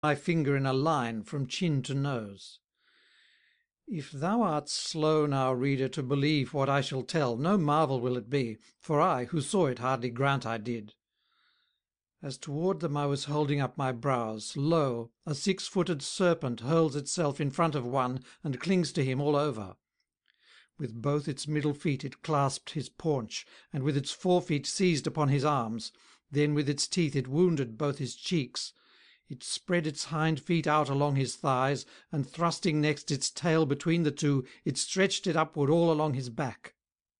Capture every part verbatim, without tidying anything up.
my finger in a line from chin to nose. If thou art slow now, reader, to believe what I shall tell, no marvel will it be, for I, who saw it, hardly grant I did. As toward them I was holding up my brows, lo, a six-footed serpent hurls itself in front of one and clings to him all over. With both its middle feet it clasped his paunch, and with its forefeet seized upon his arms. Then with its teeth it wounded both his cheeks. It spread its hind feet out along his thighs, and thrusting next its tail between the two, it stretched it upward all along his back.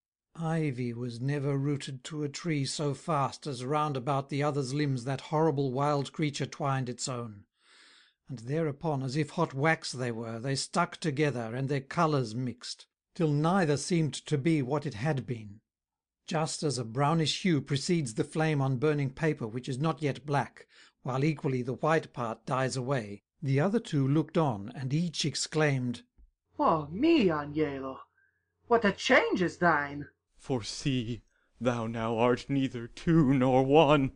Ivy was never rooted to a tree so fast as round about the other's limbs that horrible wild creature twined its own. And thereupon, as if hot wax they were, they stuck together, and their colours mixed, till neither seemed to be what it had been. Just as a brownish hue precedes the flame on burning paper which is not yet black, while equally the white part dies away, the other two looked on, and each exclaimed, Oh me, Agnello, what a change is thine! For see, thou now art neither two nor one.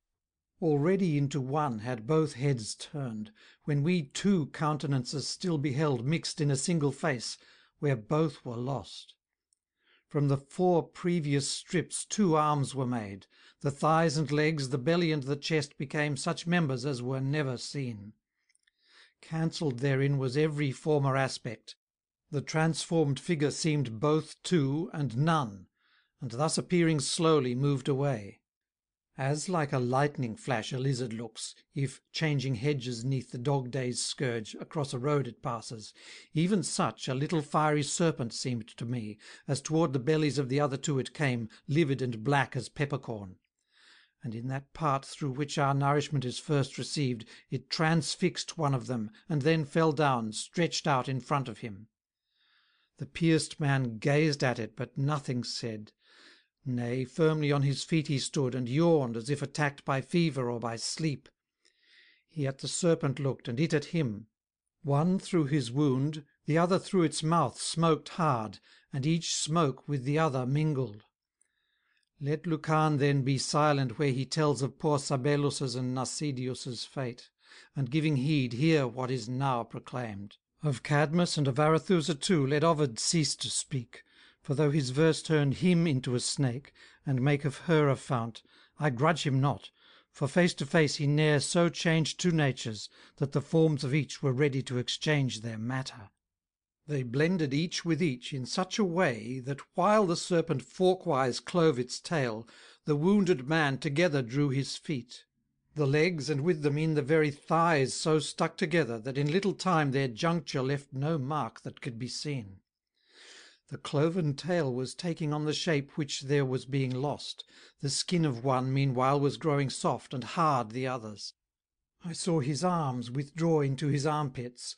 Already into one had both heads turned, when we two countenances still beheld mixed in a single face, where both were lost. From the four previous strips two arms were made; the thighs and legs, the belly and the chest became such members as were never seen. Cancelled therein was every former aspect; the transformed figure seemed both two and none, and thus appearing slowly moved away. As like a lightning flash a lizard looks, if, changing hedges 'neath the dog-day's scourge, across a road it passes, even such a little fiery serpent seemed to me, as toward the bellies of the other two it came, livid and black as peppercorn. And in that part through which our nourishment is first received, it transfixed one of them, and then fell down, stretched out in front of him. The pierced man gazed at it, but nothing said. Nay, firmly on his feet he stood, and yawned, as if attacked by fever or by sleep. He at the serpent looked, and it at him. One through his wound, the other through its mouth smoked hard, and each smoke with the other mingled. Let Lucan then be silent where he tells of poor Sabellus's and Narcidius's fate, and giving heed hear what is now proclaimed. Of Cadmus and of Arethusa too let Ovid cease to speak, for though his verse turn him into a snake, and make of her a fount, I grudge him not, for face to face he ne'er so changed two natures, that the forms of each were ready to exchange their matter. They blended each with each in such a way, that while the serpent forkwise clove its tail, the wounded man together drew his feet. The legs, and with them in the very thighs, so stuck together, that in little time their juncture left no mark that could be seen. The cloven tail was taking on the shape which there was being lost, the skin of one meanwhile was growing soft and hard the other's. I saw his arms withdraw into his armpits,